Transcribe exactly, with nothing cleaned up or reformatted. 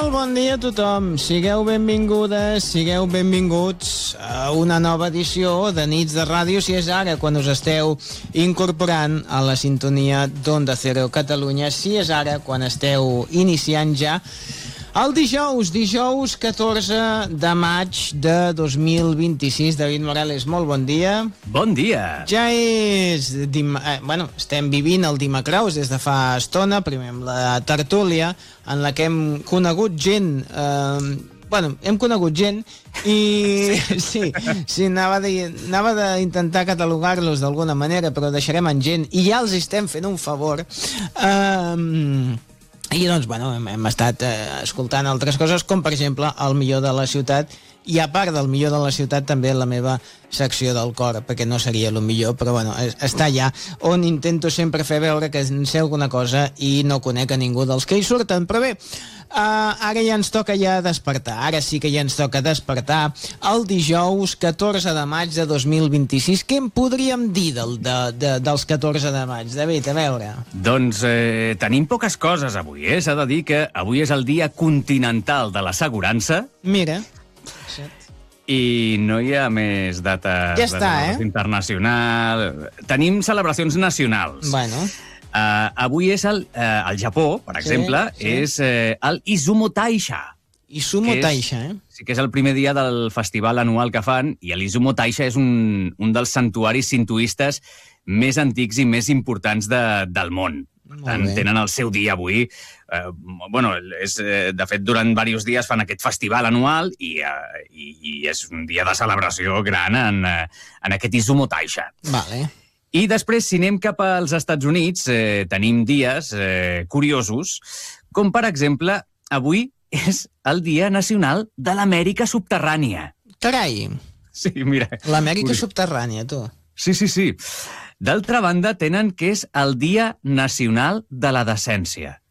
Molt bon dia a tothom. Sigueu benvingudes, sigueu benvinguts a una nova edició de Nits de Ràdio, si és ara quan us esteu incorporant a la sintonia d'Onda Cero Catalunya, si és ara quan esteu iniciant ja el dijous, dijous catorze de maig de dos mil vint-i-sis. David Morales, molt bon dia. Bon dia. Ja és... Dim... Eh, bueno, estem vivint el Dimacraus des de fa estona, primer amb la tertúlia, en la que hem conegut gent... Eh, bueno, hem conegut gent i... Sí, sí, anava de- anava d'intentar catalogar-los d'alguna manera, però deixarem en gent i ja els estem fent un favor. Eh... I doncs, bueno, hem, hem estat eh, escoltant altres coses, com per exemple el millor de la ciutat, i a part del millor de la ciutat també la meva secció del cor, perquè no seria el millor, però bueno, es, està allà on intento sempre fer veure que en sé alguna cosa i no conec a ningú dels que hi surten. Però bé, uh, ara ja ens toca ja despertar, ara sí que ja ens toca despertar el dijous catorze de maig de dos mil vint-i-sis. Què en podríem dir del, de, de, dels catorze de maig? David, a veure. Doncs eh, tenim poques coses avui, eh? S'ha de dir que avui és el dia continental de l'assegurança. Mira. I no hi ha més dates, Ja està, dates eh? internacional. Tenim celebracions nacionals. Bueno. Uh, avui és el, uh, al Japó, per Sí, exemple, sí. és uh, el Izumo Taisha. Izumo que és- Taisha, eh? Sí que és el primer dia del festival anual que fan, i l'Izumo Taisha és un, un dels santuaris sintoistes més antics i més importants de, del món. Per Molt tant, bé. tenen el seu dia avui. Eh, bueno, és, eh, de fet, durant diversos dies fan aquest festival anual i, eh, i, i és un dia de celebració gran en, eh, en aquest Izumo Taisha. Vale. I després, si anem cap als Estats Units, eh, tenim dies eh, curiosos, com per exemple, avui és el Dia Nacional de l'Amèrica Subterrània. Carai, Sí, mira. l'Amèrica Curi- subterrània, tu. Sí, sí, sí. D'altra banda, tenen que és el Dia Nacional de la Decència.